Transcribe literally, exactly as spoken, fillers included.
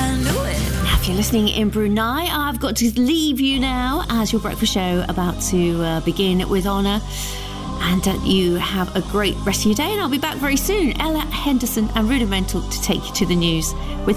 I knew it. Now, if you're listening in Brunei, I've got to leave you now as your breakfast show about to uh, begin with Honor. And uh, you have a great rest of your day, and I'll be back very soon. Ella Henderson and Rudimental to take you to the news with